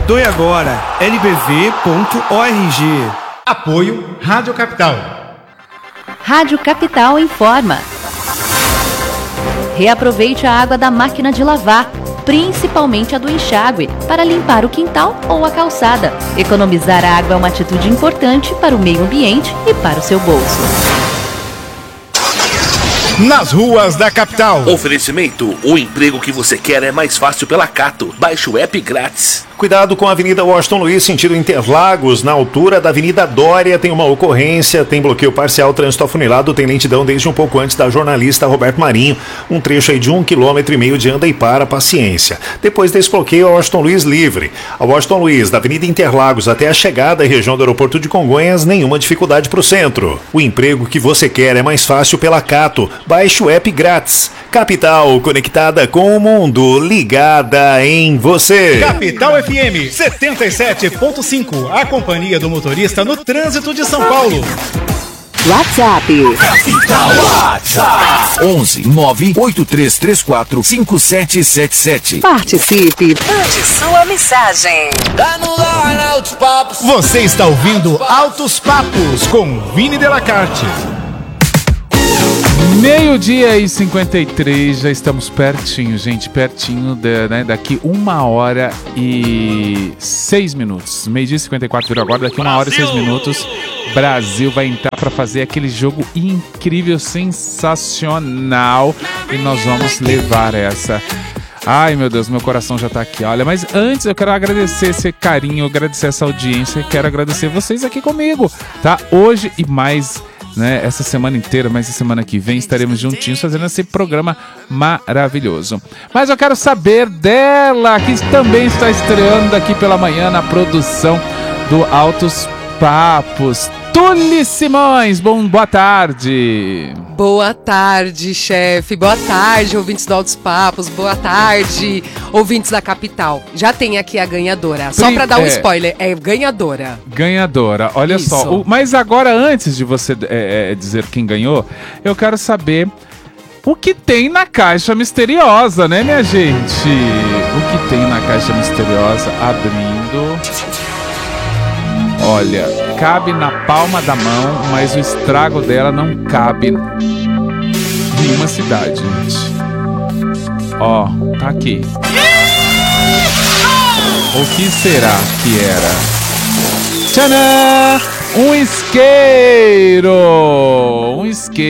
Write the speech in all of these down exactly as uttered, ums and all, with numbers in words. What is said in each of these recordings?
Doe agora, L B V ponto org. Apoio Rádio Capital. Rádio Capital informa. Reaproveite a água da máquina de lavar, principalmente a do enxágue, para limpar o quintal ou a calçada. Economizar água é uma atitude importante para o meio ambiente e para o seu bolso. Nas ruas da capital. Oferecimento: o emprego que você quer é mais fácil pela Cato. Baixe o app grátis. Cuidado com a Avenida Washington Luiz, sentido Interlagos, na altura da Avenida Dória, tem uma ocorrência, tem bloqueio parcial, trânsito afunilado, tem lentidão desde um pouco antes da jornalista Roberto Marinho, um trecho aí de um quilômetro e meio de anda e para, paciência. Depois desse bloqueio, a Washington Luiz livre. A Washington Luiz, da Avenida Interlagos até a chegada à região do aeroporto de Congonhas, nenhuma dificuldade para o centro. O emprego que você quer é mais fácil pela Cato. Baixe o app grátis. Capital, conectada com o mundo, ligada em você. Capital F M setenta e sete ponto cinco, a companhia do motorista no trânsito de São Paulo. WhatsApp. Capital WhatsApp onze nove oito três três quatro cinco sete sete sete. Participe. Mande sua mensagem. Tá no ar, Altos Papos. Você está ouvindo Altos Papos com Vini Delacarte. Meio-dia e cinquenta e três, já estamos pertinho, gente, pertinho, de, né, daqui uma hora e seis minutos. Meio-dia e cinquenta e quatro virou agora, daqui uma hora e seis minutos, Brasil vai entrar para fazer aquele jogo incrível, sensacional, e nós vamos levar essa. Ai, meu Deus, meu coração já tá aqui, olha. Mas antes eu quero agradecer esse carinho, agradecer essa audiência, quero agradecer vocês aqui comigo, tá? Hoje e mais... Né, essa semana inteira, mas a semana que vem estaremos juntinhos fazendo esse programa maravilhoso. Mas eu quero saber dela, que também está estreando aqui pela manhã na produção do Altos Papos. Tule Simões, bom, boa tarde. Boa tarde, chefe. Boa tarde, ouvintes do Altos Papos. Boa tarde, ouvintes da capital. Já tem aqui a ganhadora. Só pra dar um é, spoiler, é ganhadora. Ganhadora, olha Isso. só. O, mas agora, antes de você é, é, dizer quem ganhou, eu quero saber o que tem na caixa misteriosa, né, minha gente? O que tem na caixa misteriosa? Abrindo... Olha, cabe na palma da mão, mas o estrago dela não cabe em nenhuma cidade, gente. Ó, tá aqui. O que será que era? Tchanã! Um isqueiro! Um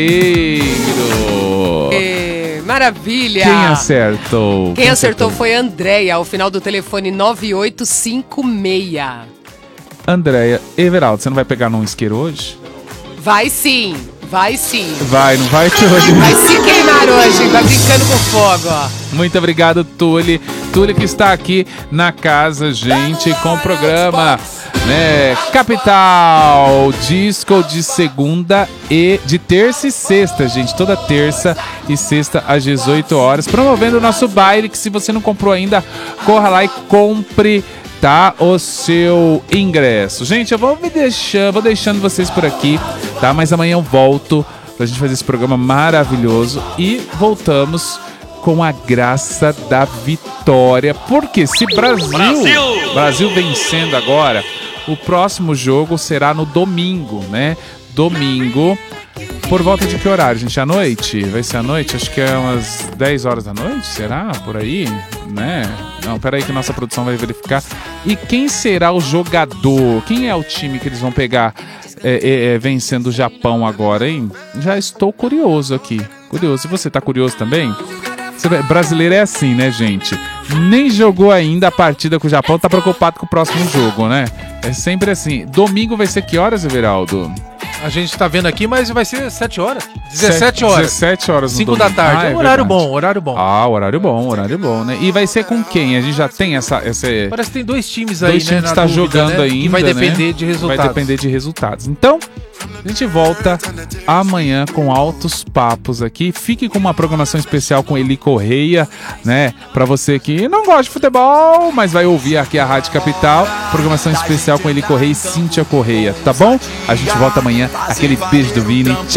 isqueiro! É, maravilha! Quem acertou? Quem, Quem acertou, acertou foi a Andréia, ao final do telefone nove oito cinco seis. Andréia, Everaldo, você não vai pegar num isqueiro hoje? Vai sim, vai sim. Vai, não vai que hoje. Vai se queimar hoje, vai brincando com fogo, ó. Muito obrigado, Tule. Tule que está aqui na casa, gente, com o programa, né, Capital Disco de segunda e de terça e sexta, gente. Toda terça e sexta às dezoito horas, promovendo o nosso baile, que se você não comprou ainda, corra lá e compre, tá, o seu ingresso. Gente, eu vou me deixando, vou deixando vocês por aqui, tá? Mas amanhã eu volto pra gente fazer esse programa maravilhoso e voltamos com a graça da vitória. Porque se Brasil, Brasil, Brasil vencendo agora, o próximo jogo será no domingo, né? Domingo, por volta de que horário, gente? À noite? Vai ser à noite? Acho que é umas dez horas da noite, será? Por aí, né? Não, peraí que nossa produção vai verificar. E quem será o jogador? Quem é o time que eles vão pegar é, é, é, vencendo o Japão agora, hein? Já estou curioso aqui. Curioso. E você tá curioso também? Você, brasileiro é assim, né, gente? Nem jogou ainda a partida com o Japão, tá preocupado com o próximo jogo, né? É sempre assim. Domingo vai ser que horas, Everaldo? A gente tá vendo aqui, mas vai ser sete horas. dezessete horas. dezessete horas no cinco da tarde. Ah, é um horário verdade. bom, horário bom. Ah, horário bom, horário bom, né? E vai ser com quem? A gente já tem essa... essa... Parece que tem dois times aí, dois né? times que está jogando né? ainda, E vai depender né? de resultados. Vai depender de resultados. Então, a gente volta amanhã com altos papos aqui. Fique com uma programação especial com Eli Correia, né? Pra você que não gosta de futebol, mas vai ouvir aqui a Rádio Capital. Programação especial com Eli Correia e Cíntia Correia, tá bom? A gente volta amanhã. Aquele beijo do Vini. Tchau!